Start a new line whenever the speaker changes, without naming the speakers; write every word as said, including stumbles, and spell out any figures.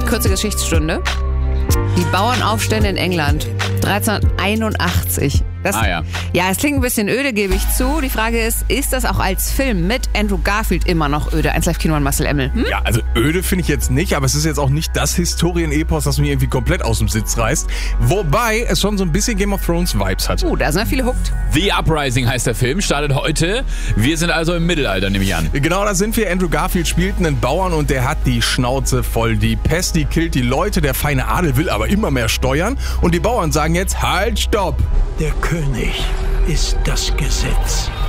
Kurze Geschichtsstunde. Die Bauernaufstände in England, dreizehnhunderteinundachtzig. Das,
ah ja.
Ja, es klingt ein bisschen öde, gebe ich zu. Die Frage ist, ist das auch als Film mit Andrew Garfield immer noch öde? eins Live Kino an Marcel Emmel. Hm?
Ja, also öde finde ich jetzt nicht, aber es ist jetzt auch nicht das Historienepos, das mich irgendwie komplett aus dem Sitz reißt. Wobei es schon so ein bisschen Game of Thrones Vibes hat.
Uh, da sind ja viele hooked.
The Uprising heißt der Film, startet heute. Wir sind also im Mittelalter, nehme ich an.
Genau, da sind wir. Andrew Garfield spielt einen Bauern und der hat die Schnauze voll. Die Pest, die killt die Leute, der feine Adel will aber immer mehr steuern. Und die Bauern sagen jetzt, halt, stopp!
Der König ist das Gesetz.